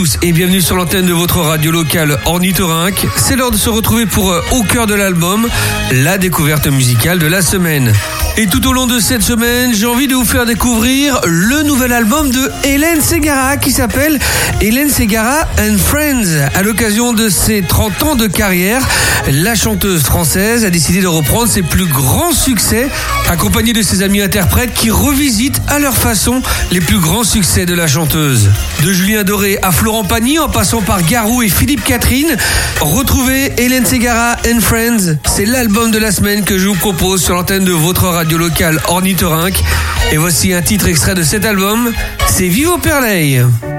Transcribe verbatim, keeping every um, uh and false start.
Et bienvenue sur l'antenne de votre radio locale Ornithorynque. C'est l'heure de se retrouver pour euh, Au cœur de l'album, la découverte musicale de la semaine. Et tout au long de cette semaine, j'ai envie de vous faire découvrir le nouvel album de Hélène Ségara qui s'appelle Hélène Ségara and Friends. À l'occasion de ses trente ans de carrière, la chanteuse française a décidé de reprendre ses plus grands succès, accompagnée de ses amis interprètes qui revisitent à leur façon les plus grands succès de la chanteuse. De Julien Doré à Florent Pagny, en passant par Garou et Philippe Catherine, retrouvez Hélène Ségara and Friends. C'est l'album de la semaine que je vous propose sur l'antenne de votre radio locale Ornithorynque. Et voici un titre extrait de cet album, c'est Vivo Perley.